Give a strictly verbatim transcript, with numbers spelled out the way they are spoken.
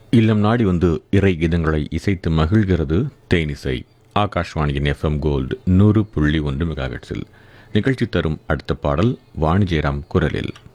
இல்லம் நாடி வந்து இறை கீதங்களை இசைத்து மகிழ்கிறது தேனிசை. ஆகாஷ்வாணியின் எஃப்எம் கோல்டு நூறு புள்ளி ஒன்று மெகாஹெட்ஸில் நிகழ்ச்சி தரும் அடுத்த பாடல் வாணி ஜெயராம் குரலில்.